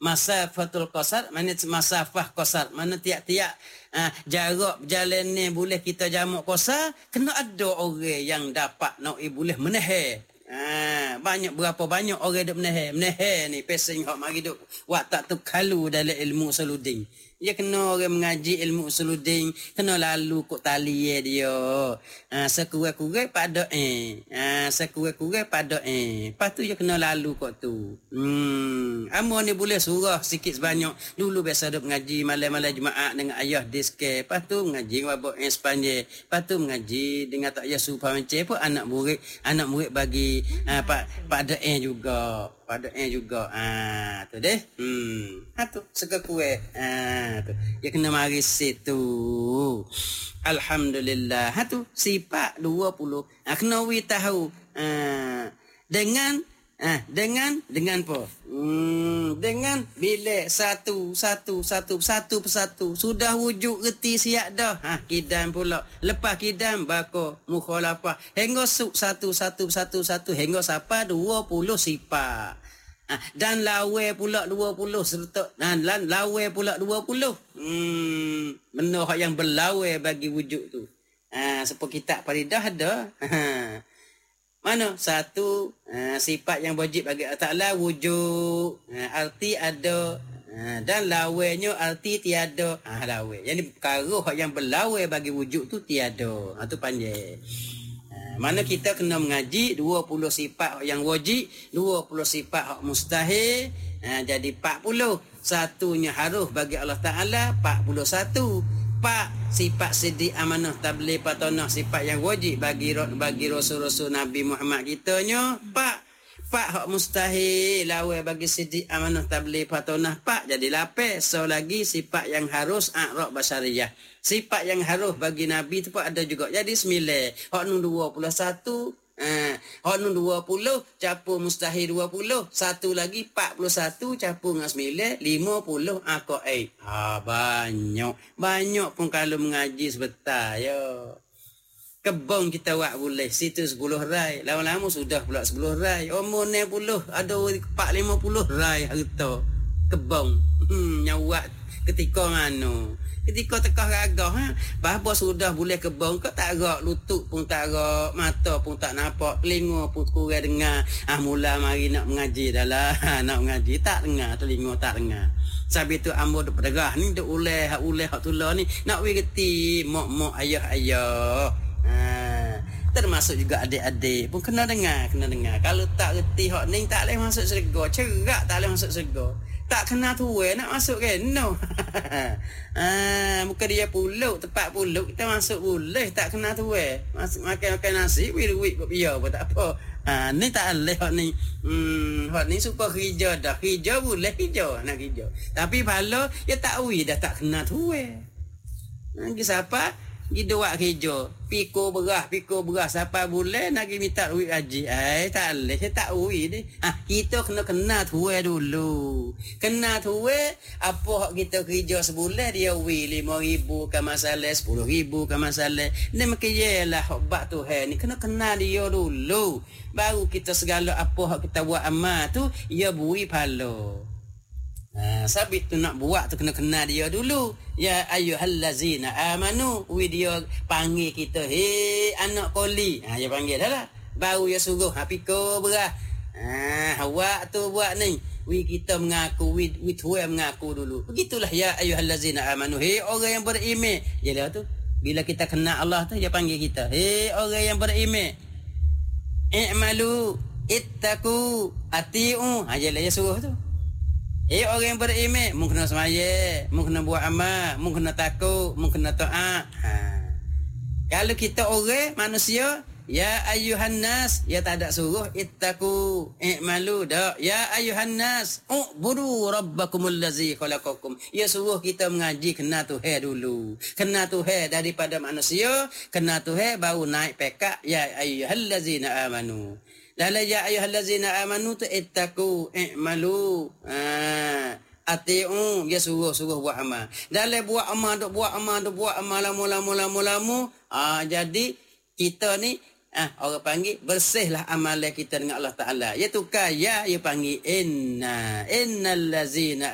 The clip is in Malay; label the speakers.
Speaker 1: Masafatul qasar, mana masafah qasar, mana tiap-tiap jarak berjalan ni boleh kita jamak qasar, kena ada orang yang dapat nak boleh menahan. Banyak berapa banyak orang duk menahan ni pesing hak mari duk wak tak tu kalu dalam ilmu usuluddin. Dia kena orang mengaji ilmu usuluddin, kena lalu kok tali dia. Sekurang-kurang pada sekurang-kurang pada lepas tu dia kena lalu kok tu. Amo ni boleh surah sikit sebanyak. Dulu biasa duk mengaji malam-malam Jumaat dengan ayah diske, lepas tu mengaji wabak sepanjang, lepas tu mengaji dengan tak ya supaya macam anak murid bagi Pak Daen juga. Pada juga. Tu deh. Tu sekurang-kurang. Tu. Dia kena mari situ. Alhamdulillah. Tu sifat 20. Kena wi tahu. Dengan apa? Dengan bila satu persatu sudah wujud reti siap dah. Kidam pula. Lepas kidam bako mukhalafah. Hingga satu hingga sampai 20 sifat. Dan lawe pula 20 serta dan lawe pula 20. Benda yang berlawe bagi wujud tu. Seperti kitab Faridah ada. Mana satu sifat yang wajib bagi Allah Ta'ala wujud, arti ada, dan lawanya arti tiada. Lawe yang perkara yang berlawe bagi wujud tu tiada. Tu panjang. Mana kita kena mengaji 20 sifat yang wajib, 20 sifat hak mustahil, jadi 40. Satunya harus bagi Allah Ta'ala 41. Sifat sidik amanah tabligh patonah, sifat yang wajib bagi rasul-rasul Nabi Muhammad kitanya. Hak mustahil lawa bagi sidik amanah tabligh patonah jadi lapis. So lagi sifat yang harus a'rab basyariyah. Sifat yang harus bagi Nabi tu pun ada juga. Jadi 9. Hak nun 21. Hak nun 20 capur mustahil 20. Satu lagi 41 capur dengan 9 50 qaid. Banyak pun kalau mengaji sebentar ya. Kebun kita buat boleh situ 10 rai. Lama-lama sudah pula 10 rai. Umur 60 ada 450 rai harta kebun. Nyawat ketika mana? Ketika tekah gagah bahawa sudah boleh kebun kau tak gerak lutut pun tak gerak, mata pun tak nampak, telinga pun kurang dengar. Mula mari nak mengaji dah nak mengaji tak dengar, telinga tak dengar. Sebab itu ambo duk pedagah ni duk uleh hak tulah ni nak we reti mak ayah. Termasuk juga adik-adik pun kena dengar. Kalau tak reti hak ni tak boleh masuk syurga, cerak tak boleh masuk syurga. Tak kena tuai nak masuk kan? No. Bukan dia puluk, tempat puluk kita masuk boleh, tak kena tuai. Makan nasi, duit kok biar apa tak apa. Ni tak boleh hak ni. Hak ni suka kerja dah. Kerja boleh nak kerja. Tapi kalau dia tak ui dah tak kena tuai. Lagi siapa? Kita buat kerja Piko beras Siapa boleh nak minta duit gaji. Tak boleh. Saya tak ui ni. Kita kena tuai dulu. Kena tuai. Apa hak kita kerja sebulan dia ui 5,000 ke masalah, 10,000 ke masalah. Ni maka yelah hak bak Tuhan ni kena dia dulu. Baru kita segala apa hak kita buat amal tu ia bui pahala. Sabit tu nak buat tu kena dia dulu. Ya ayyuhallazina amanu. Dia panggil kita, hei anak koli. Dia panggil dah lah. Baru dia suruh piko beras. Awak tu buat ni. Kita mengaku, tuai mengaku dulu. Begitulah ya ayyuhallazina amanu. Hei orang yang beriman. Yalah tu. Bila kita kenal Allah tu dia panggil kita, hei orang yang beriman. I'malu ittaqu atiu. Yalah dia suruh tu. Orang yang beriman, mungkin kena semaya, mungkin kena buat amal, mungkin kena takut, mungkin kena taat. Kalau kita orang manusia, ya ayuhan nas, ya tak ada suruh ittaqu i'malu dak. Ya ayuhan nas, ubudu rabbakumul ladzi khalaqakum. Ya suruh kita mengaji kena Tuhan dulu. Kena Tuhan daripada manusia, kena Tuhan baru naik pekat ya ayyuhallazina amanu. Dalam ya ayyuhallazina amanu tu ittaqu i'malu atiu dia suruh buat amal. Dalam buat amal lama. Jadi kita ni orang panggil bersihlah amalan kita dengan Allah Taala. Ya tukar ya panggil innal ladzina